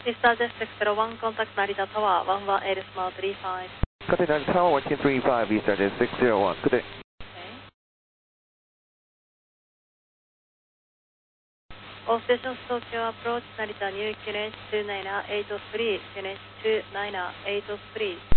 Vista Jet 601, contact Narita Tower, 118 small 35. Contact Narita Tower, 135, Vista Jet 601. Good day. Okay. All stations Tokyo approach Narita New QNH 29803, QNH 29803.